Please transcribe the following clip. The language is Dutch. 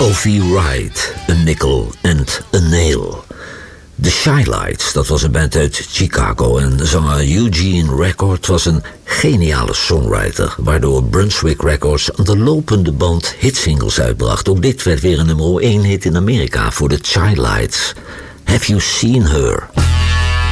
O.V. Wright, A Nickel and a Nail. The Shylights, dat was een band uit Chicago en zanger Eugene Record was een geniale songwriter, waardoor Brunswick Records aan de lopende band hitsingles uitbracht. Ook dit werd weer een nummer 1 hit in Amerika voor de Shylights. Have You Seen Her?